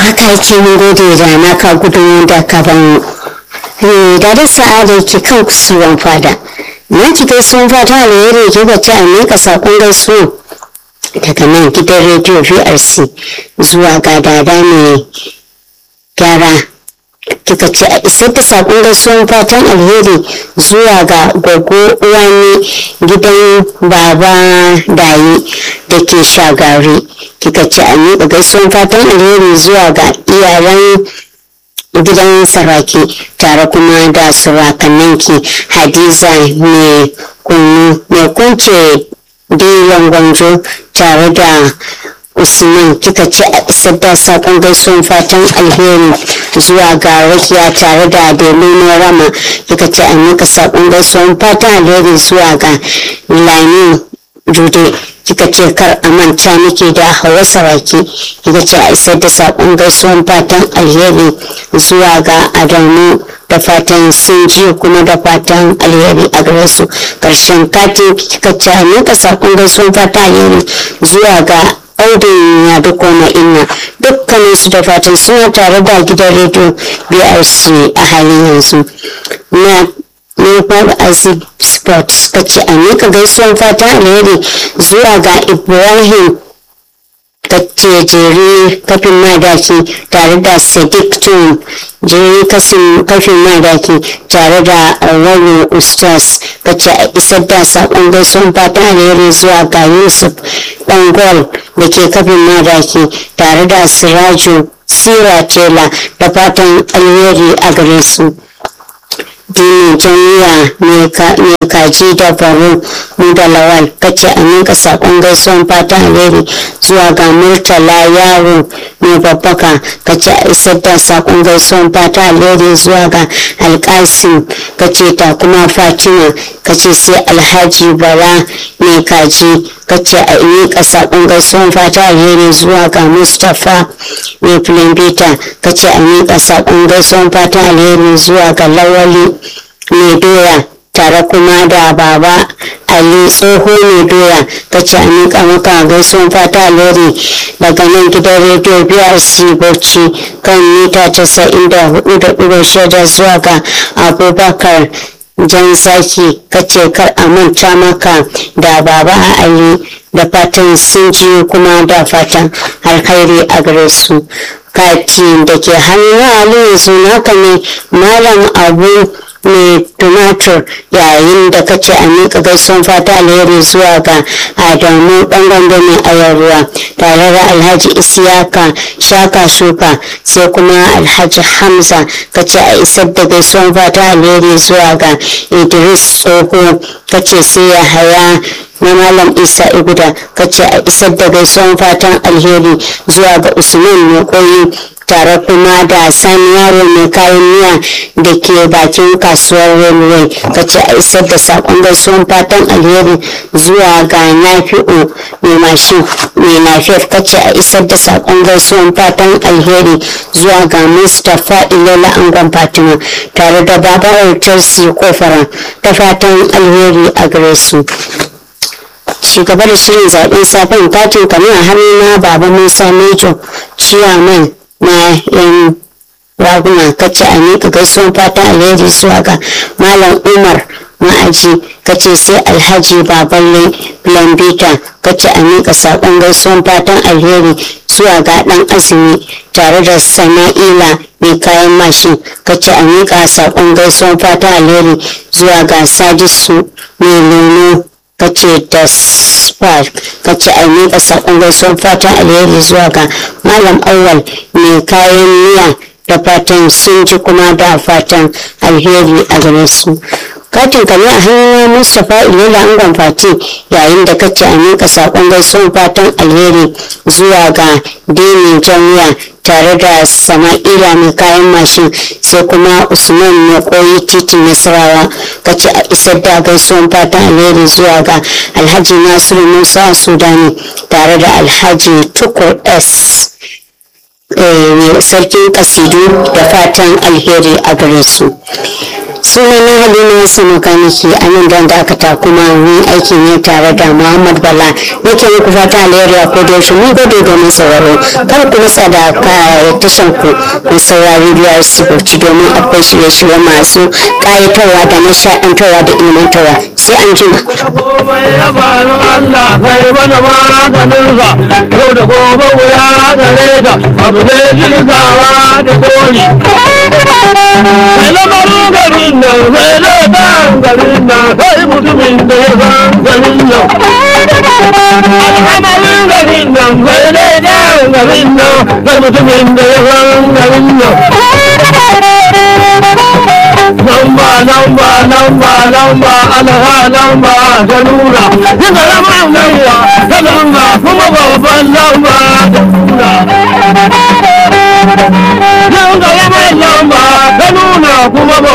haka yake mun gode da na ka gudun da ka ban da sa'ada ke kan kusurwan fada na ki gaisuwan fata alheri ke bace a mika sakon gaisuwa daga nan gidan rediyo VRC zuwa ga dada mai gyara kika ce a isar da sakon gaisuwan fatan alheri zuwa ga gogo uwani gidan baba dayi da ke shagari kika ce a miƙa gaisuwan fatan alheri zuwa ga iyalan gidan saraki tare kuma da surakanninki hadiza mai kunce dilon gwanjo tare da usman kika ce a isar da sakon gaisuwan fatan alheri zuwa ga rakiya tare da delino rama kika ce a miƙa sakon gaisuwan fatan alheri zuwa ga lani jude kika ce kar a manta miki da hawa saraki kika ce a isar da sakon gaisuwan fatan alheri zuwa ga adamu da fatan sun ji kuma da fatan alheri a gare su karshen katin kika ce a miƙa sakon gaisuwan fatan alheri zuwa ga audin ya duk na inna dukkanin su da fatan suna tare da gidan rediyo BRC a halin yanzu na Nepal Azib Sport suka ce a mika gaisuwan fata alheri zuwa ga Ibrahim kacce jeri kafin madaki tare da Sadiq Tun jeri kafin madaki tare da Rayu Ustaz kacce a isar da sakon gaisuwan fata alheri zuwa ga Yusuf Dangol da ke kafin madaki tare da Siraju Sira Tela da fatan alheri a gare su. Dini jami'a mai kaji da baro mu da lawal kace a miƙa sakon gaisuwan fata alheri zuwa ga murtala yaro mai babbaka kace a isar da sakon gaisuwan fata alheri zuwa ga alƙasim kace ta kuma fatima kace sai alhaji bala mai kaji kace a miƙa sakon gaisuwan fata alheri zuwa ga mustapha mai filambita kace a miƙa sakon gaisuwan fata alheri zuwa ga lawali mai doya tare kuma da baba ali tsoho mai doya kace a miƙa maka gaisuwan fata alheri daga nan gidan rediyo BRC Bauchi kan mita 94.6 zuwa ga abubakar jan zaki kace kar a manta maka da baba ali da fatan sun ji kuma da fatan alkhairi a gare su kati da ke hannun ali yanzu naka ne malam abu mai tumatur yayin da kace a miƙa gaisuwan fata alheri zuwa ga adamu ɗan gando mai ayarwa tare da alhaji isiyaka shaka shuka sai kuma alhaji hamza kace a isar da gaisuwan fata alheri zuwa ga idris tsoho kace sai ya haya na malam isa iguda kace a isar da gaisuwan fatan alheri zuwa ga usman mai koyi tare kuma da sani yaro mai kayan miya da ke bakin kasuwar railway kace a isar da sakon gaisuwan fatan alheri zuwa ga nafi'u mai mashin mai nafiyar kace a isar da sakon gaisuwan fatan alheri zuwa ga mustapha ilela angon fatima tare da babarar chelsea kofara ta fatan alheri a gare su. Shugaba da shirin zaben safen katin kamar a hannuna baba musa mejo ciyaman na yan raguna kace a miƙa gaisuwan fatan alheri zuwa ga malam umar ma'aji kace sai alhaji baballe lambita kace a miƙa saƙon gaisuwan fatan alheri zuwa ga ɗan azumi tare da sama'ila mai kayan mashin kace a miƙa saƙon gaisuwan fatan alheri zuwa ga sadisu mai nono kace da spark kace a miƙa sakon gaisuwar fatan alheri zuwa ga malam awwal mai kayan miya da fatan sun ji kuma da fatan alheri a gare su katin kame a hannun mustapha ilela angon fati yayin da kace a miƙa sakon gaisuwar fatan alheri zuwa ga dini jami'a tare da sama'ila mai kayan mashin sai kuma usman mai koyi titi nasarawa kace a isar da gaisuwan fatan alheri zuwa ga alhaji nasiru musa sudani tare da alhaji tukur s sarkin kasidu da fatan alheri a gare su sunan na halina wasu makaniki a nan don dakata kuma mun aiki ne tare da muhammad bala nake muku fata alheri a kodayaushe mun gode domin sauraro kar ku nasa da tashan ku ku saurari biyar siboci domin akwai shirye-shirye masu ƙayatarwa da nishaɗantarwa da ilmantarwa sai an jima. garin nan sai mutumin da ya san garin nan al'amarin garin nan sai dai dan garin nan sai mutumin da ya san garin nan lamba alha lamba ta nuna yin zama naiwa ta lamba kuma babban lamba ta nuna yin zama lamba ta nuna kuma